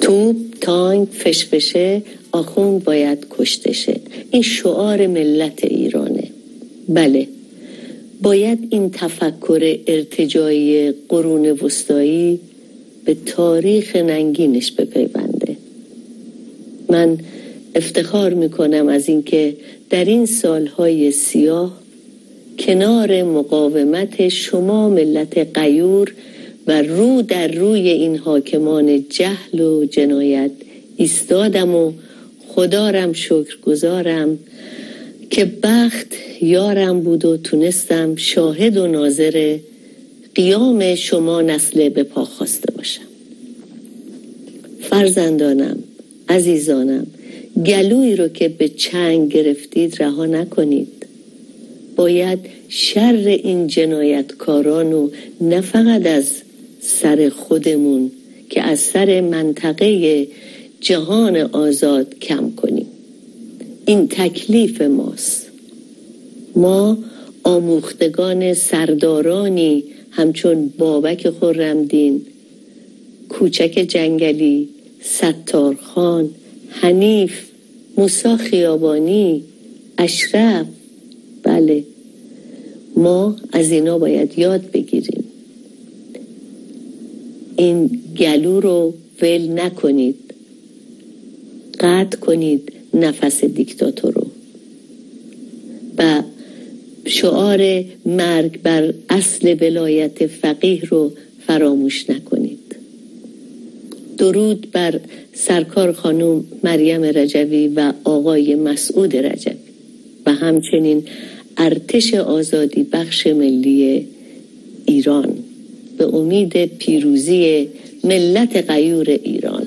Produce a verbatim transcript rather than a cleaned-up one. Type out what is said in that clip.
توپ، تانک، فشفشه، آخوند باید کشته شه. این شعار ملت ایرانه. بله، باید این تفکر ارتجاعی قرون وسطایی به تاریخ ننگینش بپیونده. من افتخار میکنم از اینکه در این سالهای سیاه کنار مقاومت شما ملت غیور و رو در روی این حاکمان جهل و جنایت ایستادم و خدارم شکر گزارم که بخت یارم بود و تونستم شاهد و ناظر قیام شما نسل به پا خواسته باشم. فرزندانم، عزیزانم، گلویی رو که به چنگ گرفتید رها نکنید. باید شر این جنایتکاران و نه فقط از سر خودمون که از سر منطقه جهان آزاد کم کنیم. این تکلیف ماست. ما آموختگان سردارانی همچون بابک خرمدین، کوچک جنگلی، ستارخان، حنیف، موسی خیابانی، اشرف، بله، ما از اینا باید یاد بگیریم. این گلو رو ول نکنید. قطع کنید نفس دیکتاتور رو و شعار مرگ بر اصل ولایت فقیه رو فراموش نکنید. درود بر سرکار خانم مریم رجوی و آقای مسعود رجوی و همچنین ارتش آزادی بخش ملی ایران، به امید پیروزی ملت غیور ایران.